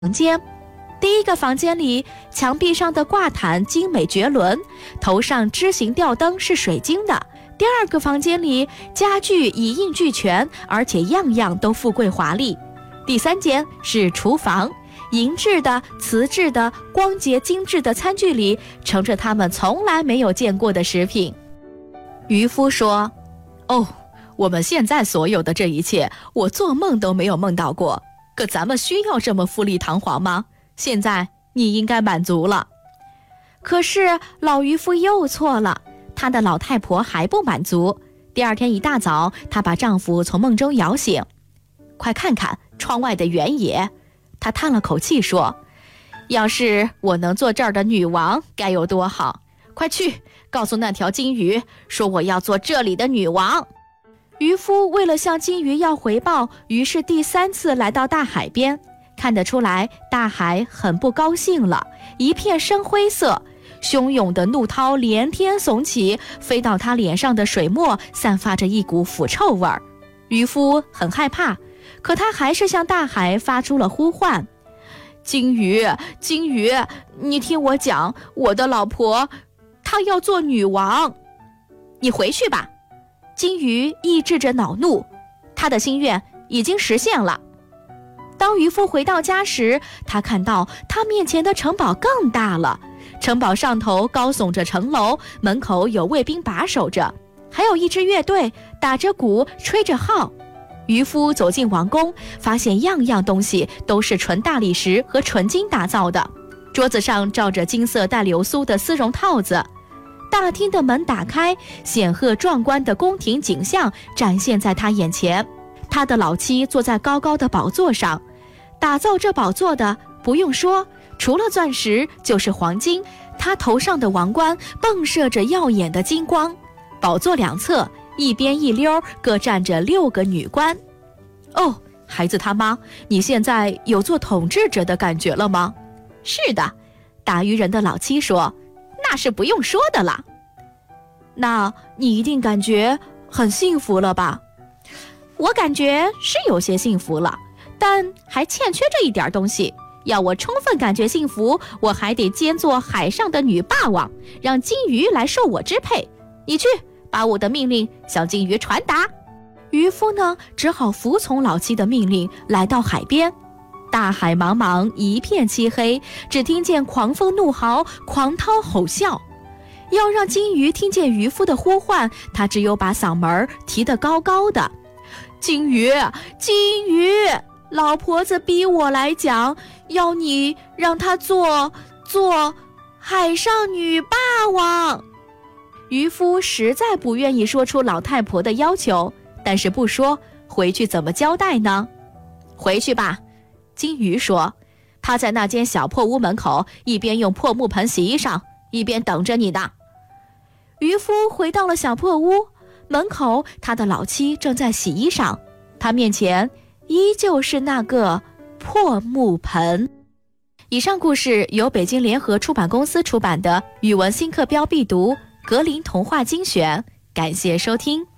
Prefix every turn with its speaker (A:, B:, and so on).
A: 房间。第一个房间里，墙壁上的挂毯精美绝伦，头上枝形吊灯是水晶的。第二个房间里，家具一应俱全，而且样样都富贵华丽。第三间是厨房，银质的、瓷质的、光洁精致的餐具里盛着他们从来没有见过的食品。渔夫说：哦，我们现在所有的这一切，我做梦都没有梦到过。可咱们需要这么富丽堂皇吗？现在你应该满足了。可是老渔夫又错了，他的老太婆还不满足。第二天一大早，她把丈夫从梦中摇醒。快看看窗外的原野，她叹了口气说：要是我能做这儿的女王，该有多好！快去告诉那条金鱼，说我要做这里的女王。渔夫为了向金鱼要回报，于是第三次来到大海边。看得出来，大海很不高兴了，一片深灰色，汹涌的怒涛连天耸起，飞到他脸上的水墨散发着一股腐臭味儿。渔夫很害怕，可他还是向大海发出了呼唤：金鱼，金鱼，你听我讲，我的老婆，她要做女王。你回去吧。金鱼抑制着恼怒，他的心愿已经实现了。当渔夫回到家时，他看到他面前的城堡更大了，城堡上头高耸着城楼，门口有卫兵把守着，还有一支乐队打着鼓吹着号。渔夫走进王宫，发现样样东西都是纯大理石和纯金打造的，桌子上罩着金色带流苏的丝绒套子。大厅的门打开，显赫壮观的宫廷景象展现在他眼前。他的老妻坐在高高的宝座上，打造这宝座的不用说，除了钻石就是黄金。他头上的王冠迸射着耀眼的金光，宝座两侧一边一溜各站着6个女官。哦，孩子他妈，你现在有做统治者的感觉了吗？是的，打渔人的老妻说，那是不用说的了。那你一定感觉很幸福了吧？我感觉是有些幸福了，但还欠缺着一点东西。要我充分感觉幸福，我还得兼做海上的女霸王，让金鱼来受我支配。你去把我的命令向金鱼传达。渔夫呢，只好服从老妻的命令，来到海边。大海茫茫，一片漆黑，只听见狂风怒嚎，狂涛吼啸。要让金鱼听见渔夫的呼唤，他只有把嗓门提得高高的。金鱼，金鱼，老婆子逼我来讲，要你让她做海上女霸王。渔夫实在不愿意说出老太婆的要求，但是不说，回去怎么交代呢？回去吧，金鱼说，他在那间小破屋门口，一边用破木盆洗衣裳，一边等着你的。渔夫回到了小破屋，门口他的老妻正在洗衣裳，他面前依旧是那个破木盆。以上故事由北京联合出版公司出版的语文新课标必读格林童话精选，感谢收听。